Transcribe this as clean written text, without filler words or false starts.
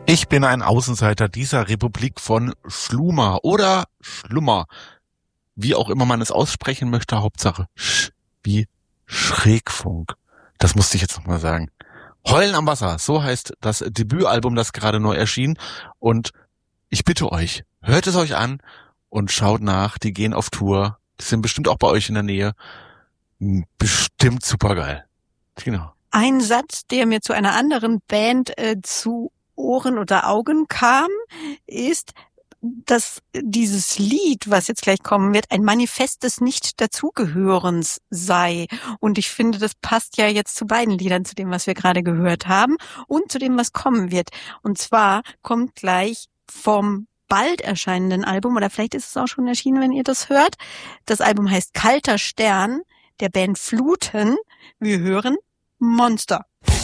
Ich bin ein Außenseiter dieser Republik von Schlummer oder Schlummer. Wie auch immer man es aussprechen möchte, Hauptsache Sch wie Schrägfunk. Das musste ich jetzt nochmal sagen. Heulen am Wasser, so heißt das Debütalbum, das gerade neu erschien. Und ich bitte euch, hört es euch an und schaut nach. Die gehen auf Tour. Die sind bestimmt auch bei euch in der Nähe. Bestimmt supergeil. Genau. Ein Satz, der mir zu einer anderen Band zu Ohren oder Augen kam, ist, dass dieses Lied, was jetzt gleich kommen wird, ein Manifest des Nicht-Dazugehörens sei. Und ich finde, das passt ja jetzt zu beiden Liedern, zu dem, was wir gerade gehört haben und zu dem, was kommen wird. Und zwar kommt gleich vom bald erscheinenden Album, oder vielleicht ist es auch schon erschienen, wenn ihr das hört. Das Album heißt Kalter Stern, der Band Fluten. Wir hören Monster.